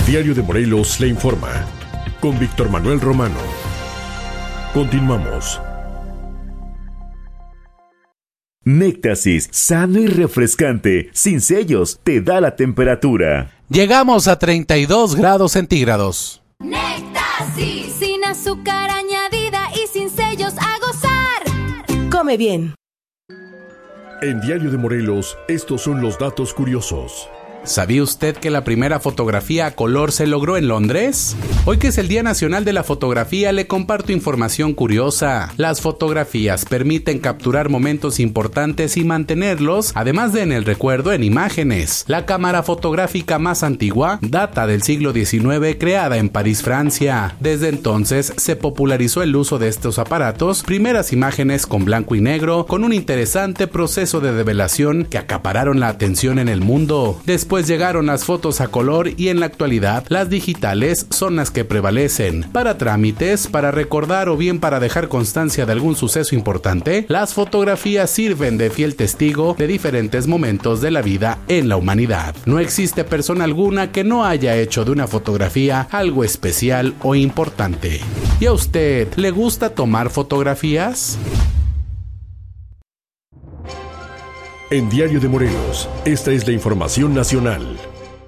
Diario de Morelos le informa. Con Víctor Manuel Romano. Continuamos. Néctasis, sano y refrescante, sin sellos, te da la temperatura. Llegamos a 32 grados centígrados. Néctasis, sin azúcar añadida y sin sellos, a gozar. Come bien. En Diario de Morelos, estos son los datos curiosos. ¿Sabía usted que la primera fotografía a color se logró en Londres? Hoy que es el Día Nacional de la Fotografía, le comparto información curiosa. Las fotografías permiten capturar momentos importantes y mantenerlos, además de en el recuerdo, en imágenes. La cámara fotográfica más antigua data del siglo XIX, creada en París, Francia. Desde entonces se popularizó el uso de estos aparatos, primeras imágenes con blanco y negro, con un interesante proceso de develación que acapararon la atención en el mundo. Después llegaron las fotos a color y en la actualidad las digitales son las que prevalecen. Para trámites, para recordar o bien para dejar constancia de algún suceso importante, las fotografías sirven de fiel testigo de diferentes momentos de la vida en la humanidad. No existe persona alguna que no haya hecho de una fotografía algo especial o importante. ¿Y a usted le gusta tomar fotografías? En Diario de Morelos, esta es la información nacional.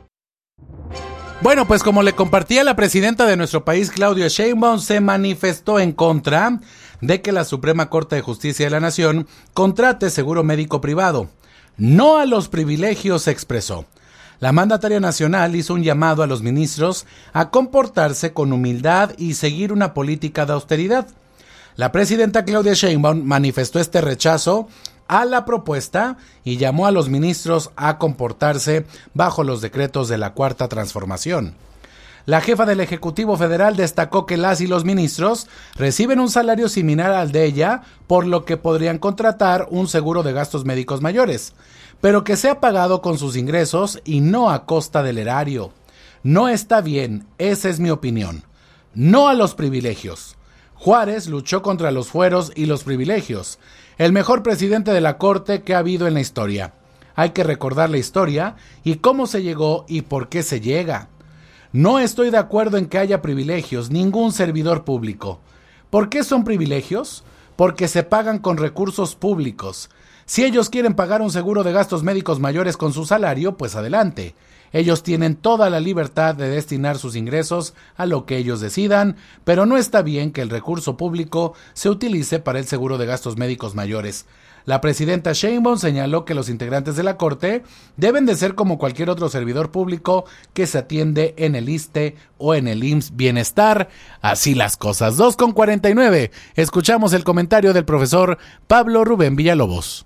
Bueno, pues como le compartía, la presidenta de nuestro país, Claudia Sheinbaum, se manifestó en contra de que la Suprema Corte de Justicia de la Nación contrate seguro médico privado. No a los privilegios, expresó. La mandataria nacional hizo un llamado a los ministros a comportarse con humildad y seguir una política de austeridad. La presidenta Claudia Sheinbaum manifestó este rechazo a la propuesta y llamó a los ministros a comportarse bajo los decretos de la Cuarta Transformación. La jefa del Ejecutivo Federal destacó que las y los ministros reciben un salario similar al de ella, por lo que podrían contratar un seguro de gastos médicos mayores, pero que sea pagado con sus ingresos y no a costa del erario. No está bien, esa es mi opinión. No a los privilegios. Juárez luchó contra los fueros y los privilegios. El mejor presidente de la Corte que ha habido en la historia. Hay que recordar la historia y cómo se llegó y por qué se llega. No estoy de acuerdo en que haya privilegios, ningún servidor público. ¿Por qué son privilegios? Porque se pagan con recursos públicos. Si ellos quieren pagar un seguro de gastos médicos mayores con su salario, pues adelante. Ellos tienen toda la libertad de destinar sus ingresos a lo que ellos decidan, pero no está bien que el recurso público se utilice para el seguro de gastos médicos mayores. La presidenta Sheinbaum señaló que los integrantes de la Corte deben de ser como cualquier otro servidor público que se atiende en el ISSSTE o en el IMSS Bienestar. Así las cosas. 2:49. Escuchamos el comentario del profesor Pablo Rubén Villalobos.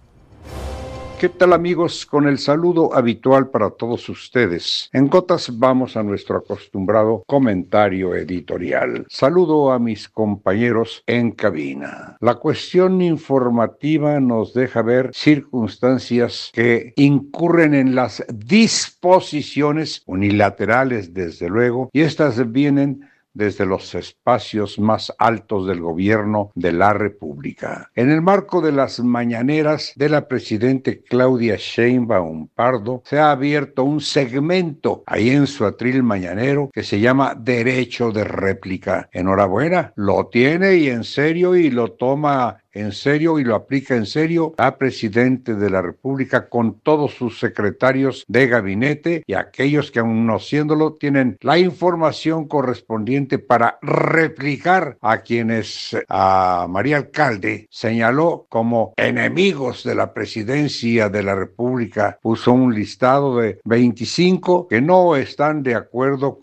¿Qué tal, amigos? Con el saludo habitual para todos ustedes. En gotas vamos a nuestro acostumbrado comentario editorial. Saludo a mis compañeros en cabina. La cuestión informativa nos deja ver circunstancias que incurren en las disposiciones unilaterales, desde luego, y estas vienen desde los espacios más altos del gobierno de la República. En el marco de las mañaneras de la presidenta Claudia Sheinbaum Pardo, se ha abierto un segmento ahí en su atril mañanero que se llama Derecho de Réplica. Enhorabuena, lo tiene y en serio y lo toma en serio y lo aplica en serio a presidente de la República con todos sus secretarios de gabinete y aquellos que aun no siéndolo tienen la información correspondiente para replicar a quienes a María Alcalde señaló como enemigos de la presidencia de la República. Puso un listado de 25 que no están de acuerdo